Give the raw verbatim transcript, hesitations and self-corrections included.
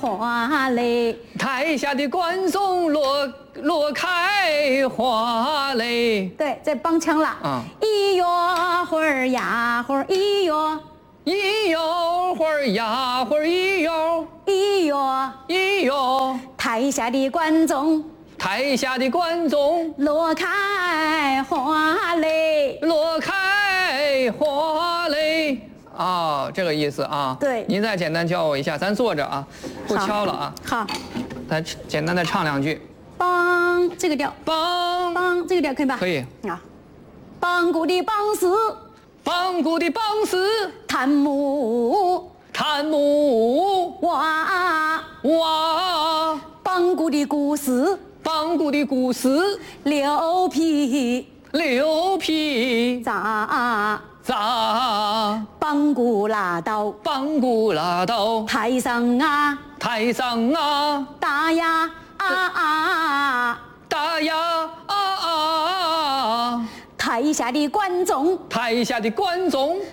花嘞， 台下的观众落落开花嘞。 对，再帮腔了。 嗯， 一月会儿呀会儿，一月一哟会儿呀会儿，一哟一月， 一哟， 台下的观众台下的观众落开花嘞。 落开花嘞。啊、这个意思啊。 对您再简单教我一下，咱坐着啊，不敲了啊。 好， 咱简单的唱两句。 梆这个调， 梆梆这个调可以吧？ 可以。 啊，梆鼓的梆是梆鼓的梆是弹木弹木哇， 哇， 梆鼓的鼓是梆鼓的鼓是牛皮牛皮砸， 砸， 梆鼓拉到梆鼓拉到台上啊， 台上啊， 打呀啊啊， 打呀啊啊， 台下的观众台下的观众